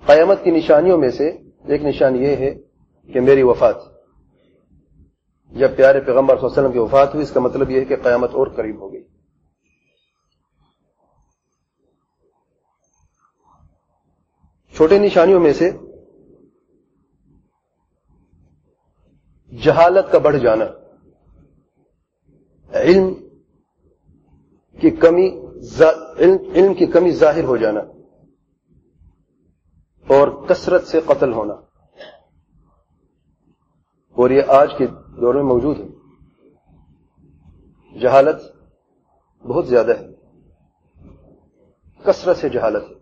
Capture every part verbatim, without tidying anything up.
قیامت کی نشانیوں میں سے ایک نشانی یہ ہے کہ میری وفات، جب پیارے پیغمبر صلی اللہ علیہ وسلم کی وفات ہوئی، اس کا مطلب یہ ہے کہ قیامت اور قریب ہو گئی۔ چھوٹی نشانیوں میں سے جہالت کا بڑھ جانا، علم کی کمی علم, علم کی کمی ظاہر ہو جانا، اور کثرت سے قتل ہونا، اور یہ آج کے دور میں موجود ہے۔ جہالت بہت زیادہ ہے، کثرت سے جہالت ہے۔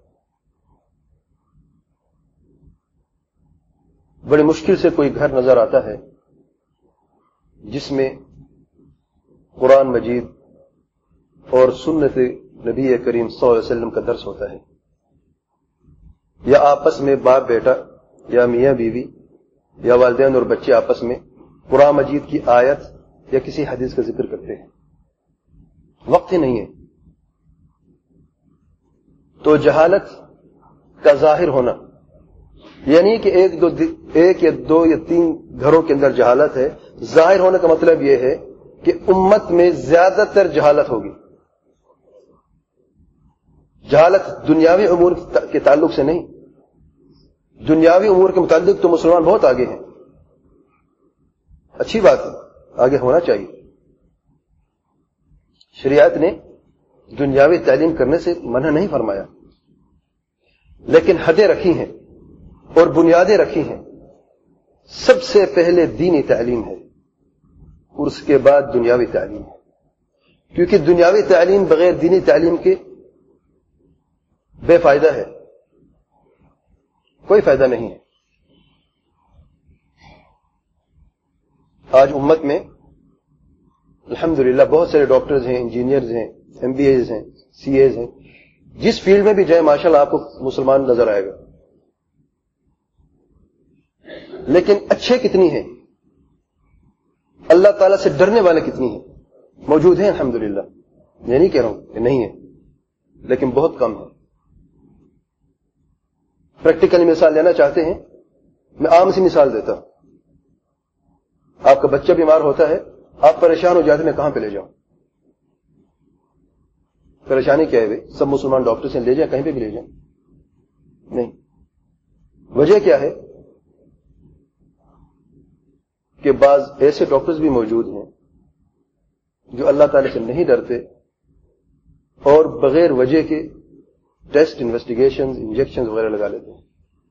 بڑی مشکل سے کوئی گھر نظر آتا ہے جس میں قرآن مجید اور سنت نبی کریم صلی اللہ علیہ وسلم کا درس ہوتا ہے، یا آپس میں باپ بیٹا یا میاں بیوی یا والدین اور بچے آپس میں قرآن مجید کی آیت یا کسی حدیث کا ذکر کرتے ہیں، وقت ہی نہیں ہے۔ تو جہالت کا ظاہر ہونا، یعنی کہ ایک دو ایک یا دو یا تین گھروں کے اندر جہالت ہے، ظاہر ہونے کا مطلب یہ ہے کہ امت میں زیادہ تر جہالت ہوگی۔ جہالت دنیاوی امور کے تعلق سے نہیں، دنیاوی امور کے متعلق تو مسلمان بہت آگے ہیں، اچھی بات ہے، آگے ہونا چاہیے۔ شریعت نے دنیاوی تعلیم کرنے سے منع نہیں فرمایا، لیکن حدیں رکھی ہیں اور بنیادیں رکھی ہیں۔ سب سے پہلے دینی تعلیم ہے اور اس کے بعد دنیاوی تعلیم ہے، کیونکہ دنیاوی تعلیم بغیر دینی تعلیم کے بے فائدہ ہے، کوئی فائدہ نہیں ہے۔ آج امت میں الحمدللہ بہت سارے ڈاکٹرز ہیں، انجینئرز ہیں، ایم بی ایز ہیں، سی ایز ہیں، جس فیلڈ میں بھی جائے ماشاءاللہ آپ کو مسلمان نظر آئے گا، لیکن اچھے کتنی ہیں، اللہ تعالیٰ سے ڈرنے والے کتنی ہیں؟ موجود ہیں الحمدللہ، یہ نہیں کہہ رہا ہوں کہ نہیں ہے، لیکن بہت کم ہے۔ پریکٹیکلی مثال لینا چاہتے ہیں، میں عام سی مثال دیتا ہوں۔ آپ کا بچہ بیمار ہوتا ہے، آپ پریشان ہو جاتے ہیں، میں کہاں پہ لے جاؤں؟ پریشانی کیا ہے بھائی؟ سب مسلمان ڈاکٹر سے لے جائیں، کہیں پہ بھی لے جائیں، نہیں۔ وجہ کیا ہے کہ بعض ایسے ڈاکٹرز بھی موجود ہیں جو اللہ تعالی سے نہیں ڈرتے اور بغیر وجہ کے ٹیسٹ، انویسٹیگیشنز، انجیکشنز وغیرہ لگا لیتے ہیں۔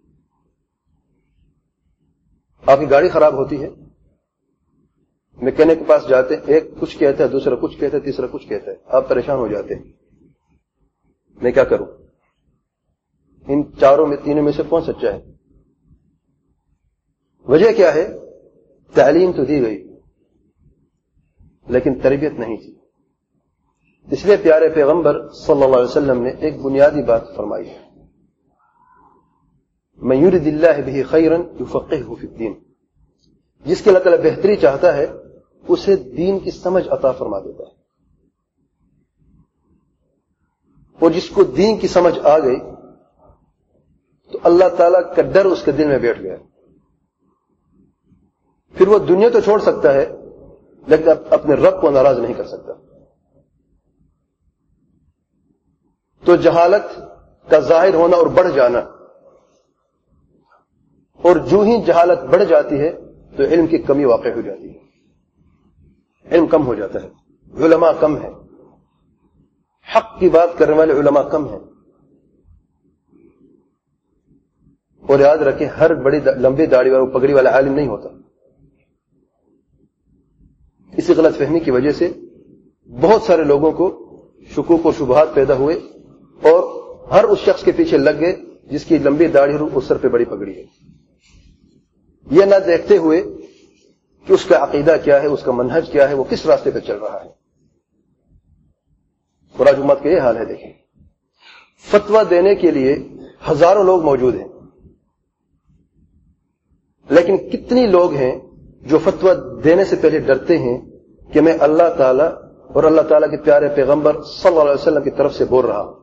آپ کی گاڑی خراب ہوتی ہے، میکینک کے پاس جاتے ہیں، ایک کچھ کہتا ہے، دوسرا کچھ کہتا ہے، تیسرا کچھ کہتا ہے، آپ پریشان ہو جاتے ہیں، میں کیا کروں؟ ان چاروں میں تینوں میں سے کون سچا ہے؟ وجہ کیا ہے؟ تعلیم تو دی گئی لیکن تربیت نہیں تھی۔ اس لیے پیارے پیغمبر صلی اللہ علیہ وسلم نے ایک بنیادی بات فرمائی ہے، من یرد اللہ بہ خیرا یفقہہ فی الدین، جس کے اللہ تعالیٰ بہتری چاہتا ہے اسے دین کی سمجھ عطا فرما دیتا ہے، اور جس کو دین کی سمجھ آ گئی تو اللہ تعالیٰ کا ڈر اس کے دل میں بیٹھ گیا، پھر وہ دنیا تو چھوڑ سکتا ہے لیکن اپنے رب کو ناراض نہیں کر سکتا۔ تو جہالت کا ظاہر ہونا اور بڑھ جانا، اور جو ہی جہالت بڑھ جاتی ہے تو علم کی کمی واقع ہو جاتی ہے، علم کم ہو جاتا ہے، علماء کم ہیں، حق کی بات کرنے والے علماء کم ہیں۔ اور یاد رکھیں، ہر بڑی لمبی داڑھی والا پگڑی والا عالم نہیں ہوتا۔ اسی غلط فہمی کی وجہ سے بہت سارے لوگوں کو شکوک و شبہات پیدا ہوئے اور ہر اس شخص کے پیچھے لگ گئے جس کی لمبی داڑھی اور اس سر پہ بڑی پگڑی ہے، یہ نہ دیکھتے ہوئے کہ اس کا عقیدہ کیا ہے، اس کا منہج کیا ہے، وہ کس راستے پہ چل رہا ہے۔ اور آج امت کا یہ حال ہے۔ دیکھیں، فتویٰ دینے کے لیے ہزاروں لوگ موجود ہیں، لیکن کتنی لوگ ہیں جو فتویٰ دینے سے پہلے ڈرتے ہیں کہ میں اللہ تعالیٰ اور اللہ تعالیٰ کے پیارے پیغمبر صلی اللہ علیہ وسلم کی طرف سے بول رہا ہوں،